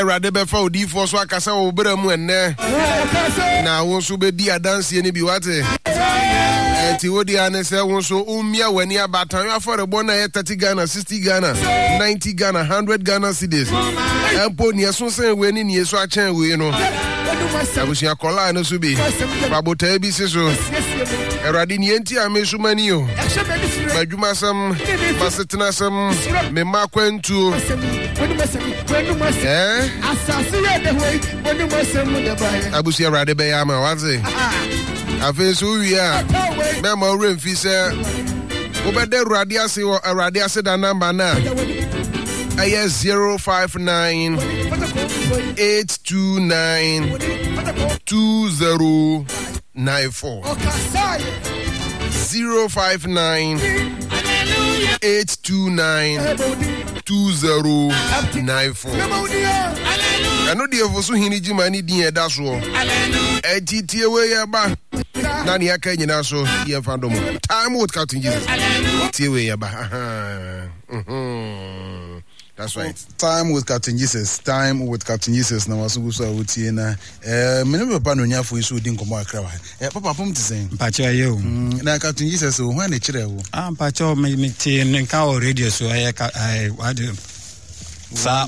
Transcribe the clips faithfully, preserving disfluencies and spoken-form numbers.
Erade be fa odi fo so akasa wo bra mu enne. Na wo so be di adanse ni bi wate. Enti wodi ane se wo so umia wani abatan afore na ye thirty Ghana, sixty Ghana, ninety Ghana, one hundred Ghana cedis. Empo ni eso sen we ni ni eso a chen we no. Abusia kola no so bi. Babota bi se so. Erade ni enti amesu mani o. Madwuma sam, masetena sam, me makwentu. Eh? Abusia Erade be ya ma waze. Afi so wi a me ma ore mfi se obede Erade ase wo Erade ase da number na aye zero five nine eight two nine two zero nine four zero five nine eight two nine two zero nine four. I know the evosu hini jimani din eda so. Etitie we ya ba. Na ni aka nyina so ye fandom. Time with Captain Jesus. Tie we ya ba. Mhm. That's right. Time with Captain Jesus. Time with Captain Jesus. Na wasu so awutie na eh me no papa no nyafo isu di nkomo akra wa. Eh papa pom te sen. Pacha ye o. Na Captain Jesus o hwan na kire wo. Ah pacha me me tie nka o radio so aye what Sa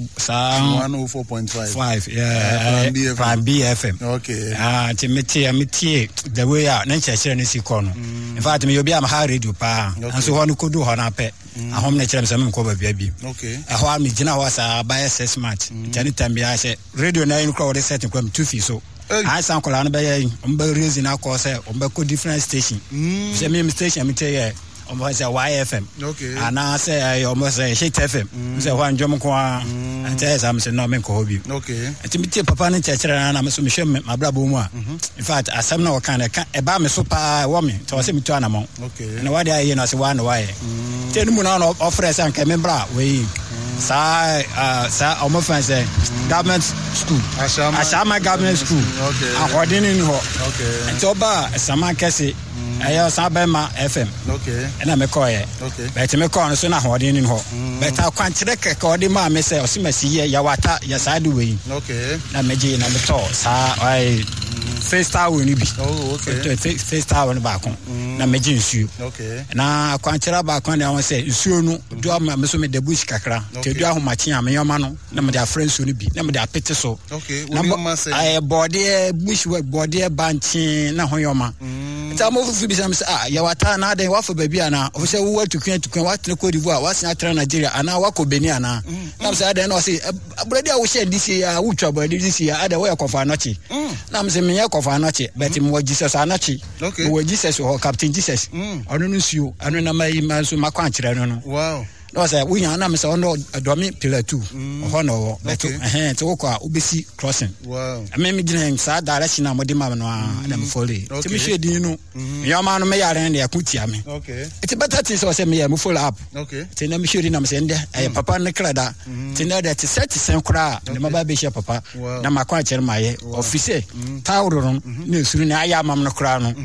sa one oh four point five. Five, yeah. From B F M. Okay. Ah, to me tie me tie the way out na chese ne si kono. In fact me obi am ha radio pa. And so ho no kodu ho na pe. A hom na kire me sam ko ba bia bi. Okay. E ho am gina ho sa by six months. Tani tambia se radio na in ko de set ko two fee so. I san kola no be ye on be raise na ko se on be ko different station. Se me station me tie almost a Y F M. Okay. And I say I almost a Shit F M. Say one Jom Kwa and tell I'm saying no men Kobi. Okay. And to me papa and church and I'm so my brother. In fact, I some no kind of a bam super woman to us me to an amount. Okay. And why they know one why. Ten moon of fresh and came in bra we sa uh sa almost say government school. Ashama government school. Okay. According in ho. Okay. And so ba sama kese ayo Sabema F M. Okay. And I'm a coy. Okay. But me call so na holding in ho. But I can't check according ma me say osimasi yawata yasadu we. Okay. Na meji na me to sa I first tower ni bi. Oh, okay. First tower ni ba kon. Na meji nsuo. Okay. Na kwanchira ba kon na won say nsuo no do me so me the bush kakra. Te do ahomachi am yoma no na me the friends so ni bi. Na me the apete so. Okay. What do you say? I body bush work body banchi na ho yoma. Tamo fu bi sam say ah yawata na den wa for baby ana o say wo to kwen to kwen wa tene Cote d'Ivoire wa sin atra Nigeria ana wa ko Benin ana na say den no say brother a wo share this year wo twa brother this year ada wo yakofa anochi na me say me yakofa anochi but me wo Jesus anochi wo Jesus ho Captain Jesus ono no suo ano na mai manso makwa kire no no. Wow. No say we yan na me say ono adomi pillar two ho no but eh to wo kwa obesi crossing. Wow. Me me gina sa direction na mo de ma no na me follow ti me hwe din no yo ma no me yare na yakutia me. Okay. It's better thing so say me ya me follow up. Okay. Ti na me hwe din na me say nde eh papa ne krada ti na that set sen kura na ma ba be hwe papa na ma kwa kire ma ye office tawro no na esuru na aya mam no kura no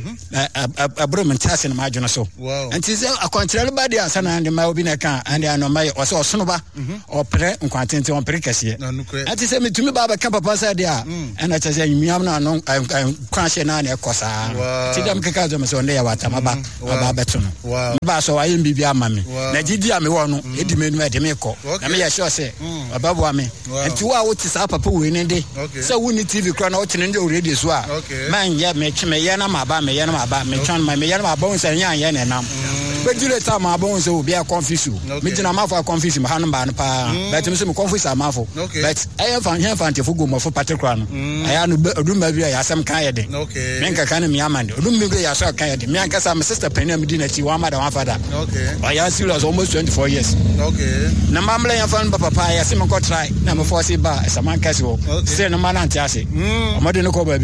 abro me tase na ma adwo no so. Wow. And ti say akontrol ba dia sana na ma obi na kan and I know my also sonoba or pre nkwantente on pre kese. Ati say me tumi baba kan papa say dia and I say miam na no kwanhye na na ekosa. Ti dem keka zo me so nde ya wata maba baba beto no. Ba so ayi bibi ama me. Na gidi am wo no edi me no e de me ko. Na me ya sure say baba bo ame. Enti wo a wo ti sa papa we ne de. Say wo ni T V kra na wo tene nde already so a. Man ya me chime ya na maba me ya na maba me twan me ya na maba won say yan ya na nam. But you let time abon so be a confuse. Me tina ma for confuse me hanon ba no pa. But me so me confuse am for. But I have fan here fan te fugo mo for particular no. I anu odum ba bi ya asem kan ye de. Okay. Me nka kan me amande. Odum me bi ya so kan ye de. Me anka sa me sister penna me di na ti one mother one father. Okay. I am serious almost twenty-four years. Okay. Na mamle ya fan papa ya se me ko try na me force ba e sama kan se wo. Say no man anti ase. Omode no ko ba bi.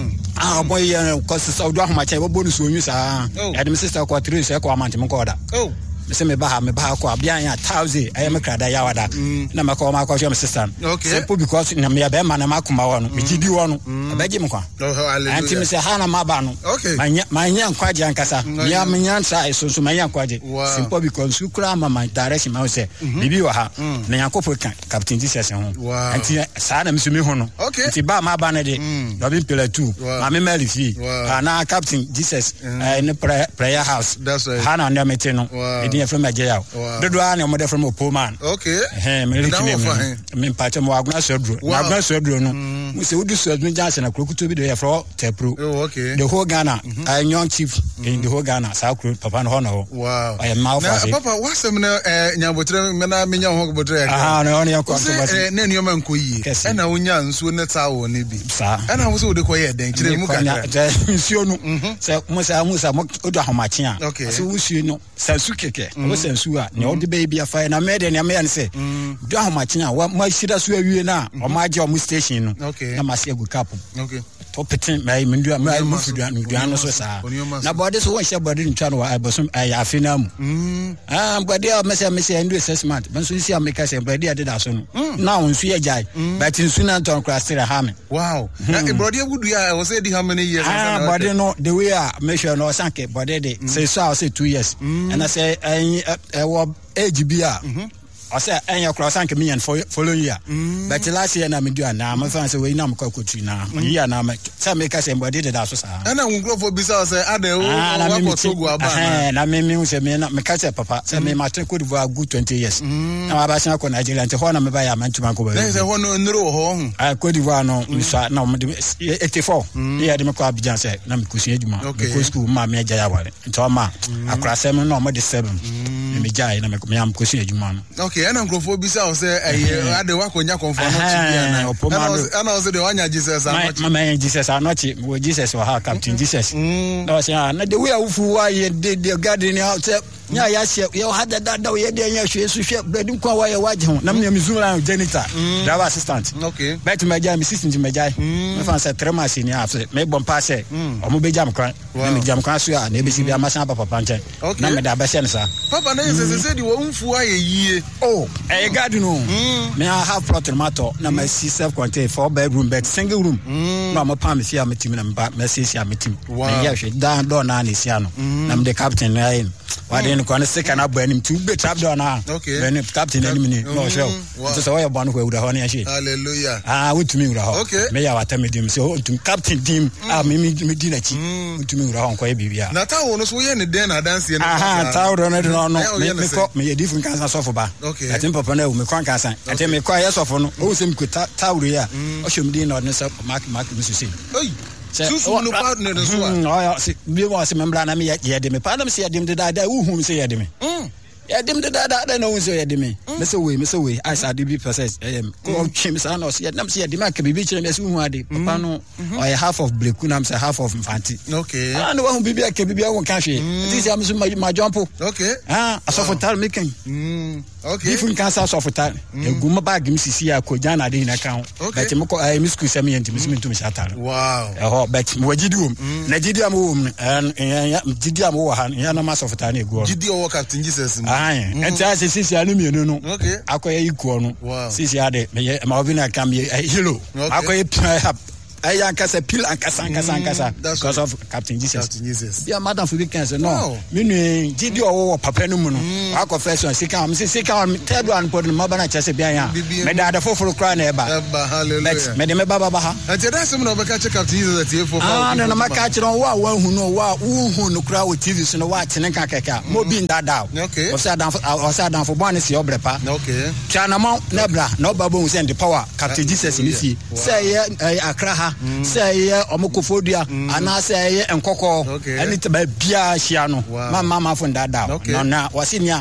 Ah boy ya ko se so do ahoma chai bo bonus onyu sa. Ya de me sister ko three se ko amante me ko da. Oh. me se me ba ha me ba ko abia ya thousand I am krada ya wada na me ko ma ko show me sister simple because na me be ma na makoma wo no me gidi wo no abaji me kwa anti me se ha na ma ba no manya manya nkwaje ankasa ya manya nsa so so manya nkwaje simple because su kura ma my direction ma say bibi wa ha na yakofo kan Captain Jesus ho anti sa na me so me ho no anti ba ma ba na de do bi pela two ma me meli fi na Captain Jesus in prayer house ha na na mete no e din from Nigeria dodo a na mo de from Opoman okay eh me leki me me pache mo aguna sodro na aguna sodro no mo se wudu sodro janse na krokuto bi de for tepro okay the whole Ghana I young chief in the whole Ghana sa papa no no wow I am now for papa wasem na nyabotre me na menya ho botre ah no no yakwa so na nneoma nkoyi e na wonya nsuo ne tawo ne bi e na wo se wo de koye den kire mu kakra nsuo no se mo se mo se mo odu ahomache a so wusuo no sansu keke wo sansu a ne odi baby afa na me de ne me ya ne se du ahomache a mo ashira so awie na o ma age o mu station no na ma se egu cap okay to petin mai mendu mai mu fudu anu duano so sa na body so won share body ntwa no ai bosom ai afina mu ah body a mese mese ndu assessment ban so si ameka se body ade da so no na won su ye jai but nsu na ton cross tire ha me wow na body wudu ya was say how many years ah body no the way a measure no sanke body de say so I say two years and I say eh age bi a I say enya cross anke me and following year but last year na me do na me fan say we na me kwakotu na year na me say me ka say body de da so sa na ngro for bisa say ade o wa ko togo aba na na me me say me na me ka say papa say me ma Cote d'Ivoire good twenty years na wa ba san ko Nigeria nte ho na me ba ya mantuma ko ba na say ho no nro ho ah Cote d'Ivoire no me so na me eighty-four year de me ko Abidjan say na me kusi adwuma me ko school ma me agya ya wale nte o ma akra say me no mo de seven me jai na me me am kusi adwuma no okay ana nkrofo bisa o say eh ade wa konya konfo no chibia na ana o say de wanya Jesus anochi mama yen Jesus anochi wo Jesus wa ha Captain Jesus no say na de we awufu wa ye de de garden out nya ya she ye hada dada ye de nya hwe su hwe bredim kwa wa ye waje ho na me mizura janitor driver assistant okay bet me jam assistant me jai me fan say three months ni afse me bom pass e o mo be jam kran me jam kran so a na be si bia ma san papa panche na me da be se nsa papa na say say di wo mfu wa ye yie oh eh garden no me I have plot matter na my self contained four bedroom bed single room no mo pa me sia me team na me ba me sia me team na ye hwe dan do na na sia no na me the captain na yin wa de no sick na bo anim tu be trap do na when captain anim ni no show so so ya banu ko ewura ho na ya she hallelujah ah wutumi ewura ho me ya wata me dim so wutumi captain dim ah me me di na chi wutumi ewura ho ko e bibia na tawo no so ye ne den na dance ye na ah tawo no no no me ko me ye different cancer so for ba ati papa na me ko cancer ati me ko ya so for no o se me ko tawo ya o show me di na no so mark mark me so say oi susu no partner no so ah ya se bi wa se membra na me ye de me pa na me se ye de me da da hu me se ye de me ya dem de da da na won so ya de me me say we me say we as I be process em ko chim sa na so ya nam say ya de me ka bibi kire me say hu ade papa no or half of bleku na me say half of infanti okay ah no hu bibi ka bibi won ka hwe this am so ma jump okay ah asofotal making mm okay if can say asofotal e guma bag mi sisi ya ko jana de na kan but me ko ai mi school sem yenti mi sim shatal wow eh ho but mo gidi wom na gidi am wom en gidi am wo ha ya na asofotal na egu gidi o Captain Jesus aye enti ase sisi anu mienu no okay akoye ikuo no sisi ade me ma obi na kam ye hilo akoye aya nkasa pil ankasa nkasa ankasa because of Captain Jesus Captain Jesus bia madam for weekends no me nu gidi owo papa no mu no akọ fashion sika am sika am third one pod no mabana chese bia ya me da da foforo kra na eba hallelujah me de me baba ba ha ati da sem no be ka che Captain Jesus ati foforo ah na ma ka che no wa wa hu no wa hu hu no kra o T V so no wa tene ka keka mo bi nda da okay o sa dan o sa dan fo bone se obrepa okay chana mo nebra no babo hu send the power Captain Jesus ni fi say akra say omokofodua ana say enkoko ani te ba bia hia no mama mama fo ndada no na wasinia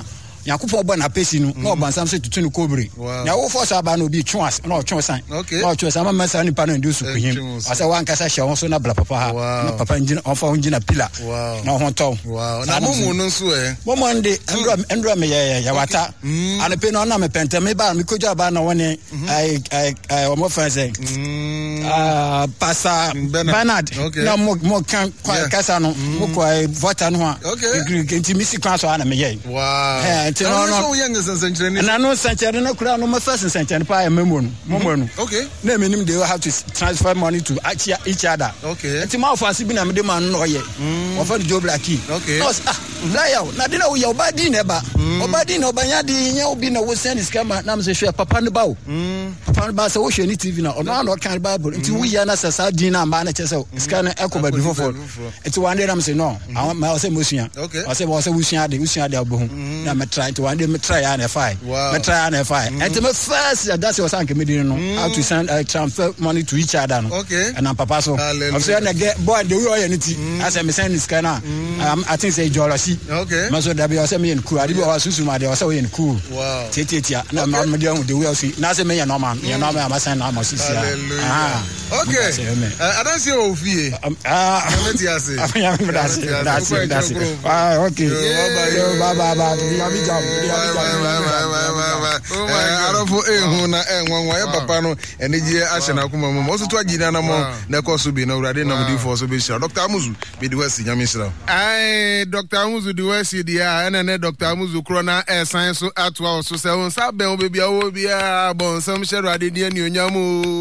Yakufo bo na pesi no na obansam se tutu no kobre na wo force aba no bi twas na o twasan na o twasan ma masa ni pa no ndu sukuhim asa wan kasa hye won so na bla papa ha na papa njina on fa njina pila na ho ton na momu no nso eh momo nde endro endro me ye ya wata ane pe no na me penta me ba me kojo aba na woni ai ai o mo fa say ah pasa Bernard na mo mo kan kasa no mo ko vota no ha nti misi kan so ana me ye wow eh nti no no so young senchene na no senchene no kura no ma first senchene pa ya memo no momo no okay na me nim they have to transfer money to each other okay nti ma ofasi bi na me de man no ye o fa Joe Blacky okay no ah la ya na de na wo ya obadi na ba obadi na obanya de nya obi na wo send scam na me se hwe papa no ba o papa no ba se wo hwe ni T V na o no no kan Bible nti wo ya na sasa din na ba na che se scam eko ba bi fofo nti one day na me se no ma se mo sua o se bo se wo sua de wo sua de obo na me try to one day me try ya na fine me try na fine and me first that's was anke me din no how to send uh, transfer money to each other no okay and papa so I say na get boy the way you niti I say me send this kana um, I think say jollosi okay me so da be I say me en cool adi be o susu ma de I say we en cool wow tietietia na ma me dey the way see na say me ya normal ya normal ma send na ma sisi ah okay I don't see o fie ah me ti ase ya me da se da se da se ah okay bye bye bye ya bi jam ya bi jam arofo ehu na enwanwa ya papa no enije ahye na akoma mo so to agina na mo na koso bi na urade na mudi for so be shira Doctor Amuzu be the west nyame shira ai Doctor Amuzu the west dia na na Doctor Amuzu kro na e science so atwa so se won sa ben obi bia wo bia bon sam shira ade dia ni onyamo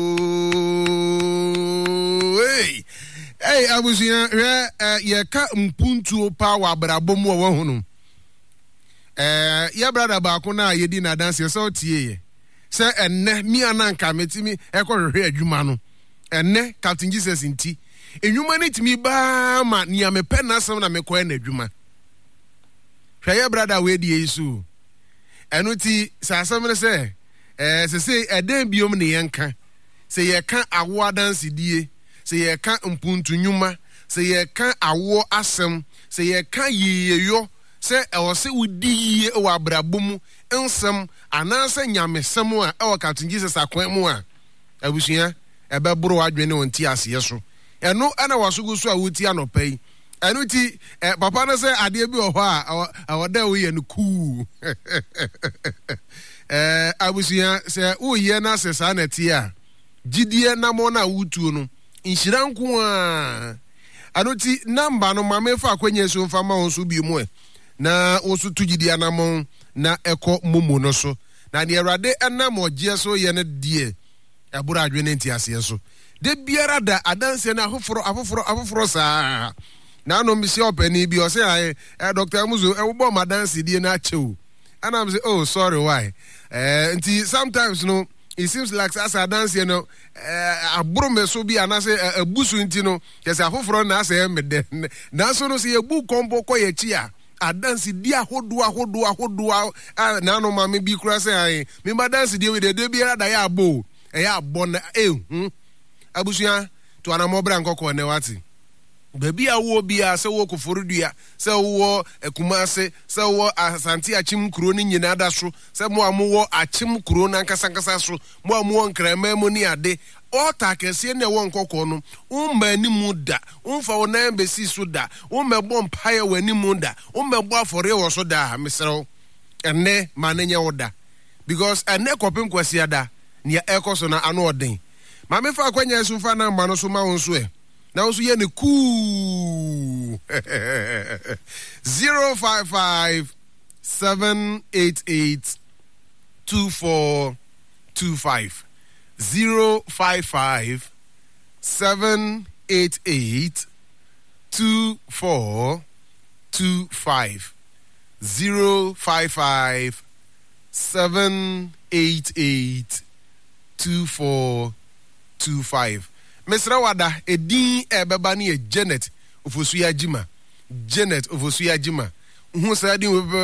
hey hey abusia re ye ka mpuntu pa wa brabo mu wo hunu eh ya brother ba ko na ye di na dance so tie se enne mi ananka metimi ekohwe adwuma no enne Captain Jesus nti enwuma ne timi ba ma nia me pe na asem na me koe na adwuma hwe ya brother we die isu eno ti sa asem ne se eh se se eden biom ne yenka se ye ka awo dance die se ye ka mpuntu nwuma se ye ka awo asem se ye ka yeyeyo se e wo se wudi ye e wa brabom ensem ananse nyamesem a e wo Captain Jesus akwan mu a abusua e be boro adwene wonti ase so eno ana wasogu so a wuti anopai eno ti papa no se ade bi oho a awoda wo ye no ku eh abusua se wo ye na se sa na ti a gidie na mo na wutuo no inhira nko a eno ti namba no mamefa akwenye so mfa ma won so bi mu e na osu tugidi anamon na eko momo no so na de Awurade enam ogie so ye ne die abura adwene nti ase so de biara da adanse na afoforo afoforo afoforo saa na no mi se opani bi o se ai Doctor Amuzu e wo bo madanse die na achew anam say oh sorry why eh nti sometimes no it seems like as a dance you know eh aburo me so bi anase abusu nti no yes afoforo na ase me de na so no se ebu kombo koye chi a adansi dia hodo ahodo ahodo na no ma me bi kura se ai me ma dance dia we de de biara da ya abo e ya abo na eh hu abusua to ana mo bra nkoko ne wati baby awo bia se wo koforudua se wo ekumase se wo asante achim kuro ni nyina da so se mo amowo achim kuro na nkasa nkasa so mo amowo nkrama mu ni ade ota kese ne wo nkoko no umma ni mu da umfa wo na embesi so da umma bo mpaye wani mu da umma bo afore wo so da mesero enne manenya wo da because enne kopim kwasi ada ne ekoso na anu odin ma me fa kwanya su fa na mba no so ma won so e now so ye ne cool zero five five seven eight eight two four two five zero five five seven eight eight two four two five zero five five seven eight eight two four two five. Misra Wada edin ebeba ni Janet Ofosuya Jima Janet Ofosuya Jima who said